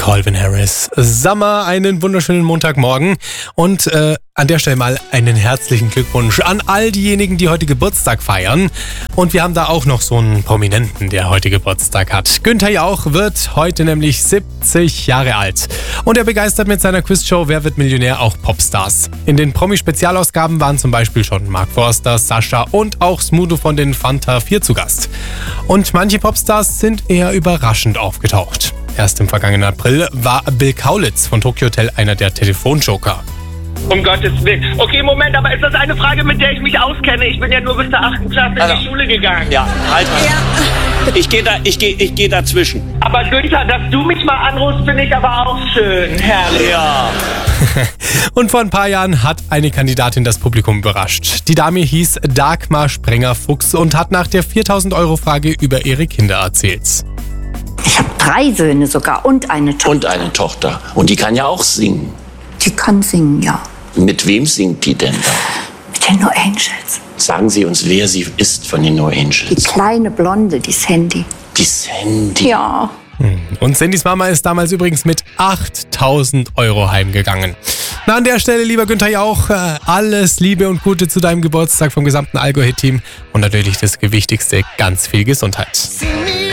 Calvin Harris. Summer, einen wunderschönen Montagmorgen und an der Stelle mal einen herzlichen Glückwunsch an all diejenigen, die heute Geburtstag feiern. Und wir haben da auch noch so einen Prominenten, der heute Geburtstag hat. Günther Jauch wird heute nämlich 70 Jahre alt. Und er begeistert mit seiner Quizshow Wer wird Millionär auch Popstars. In den Promi-Spezialausgaben waren zum Beispiel schon Mark Forster, Sascha und auch Smudo von den Fanta 4 zu Gast. Und manche Popstars sind eher überraschend aufgetaucht. Erst im vergangenen April war Bill Kaulitz von Tokyo Hotel einer der Telefonjoker. Um Gottes Willen. Okay, Moment, aber ist das eine Frage, mit der ich mich auskenne? Ich bin ja nur bis zur 8. Klasse in die Schule gegangen. Ja, halt mal. Ja. Ich geh dazwischen. Aber Günther, dass du mich mal anrufst, finde ich aber auch schön. Herrlich. Ja. Und vor ein paar Jahren hat eine Kandidatin das Publikum überrascht. Die Dame hieß Dagmar Sprenger-Fuchs und hat nach der 4.000-Euro-Frage über ihre Kinder erzählt. Ich habe 3 Söhne sogar und eine Tochter. Und eine Tochter. Und die kann ja auch singen. Die kann singen, ja. Mit wem singt die denn da? Mit den No Angels. Sagen Sie uns, wer sie ist von den No Angels. Die kleine Blonde, die Sandy. Die Sandy. Ja. Und Sandys Mama ist damals übrigens mit 8.000 Euro heimgegangen. Na, an der Stelle, lieber Günther Jauch, alles Liebe und Gute zu deinem Geburtstag vom gesamten Algo-Hit-Team. Und natürlich das Wichtigste, ganz viel Gesundheit.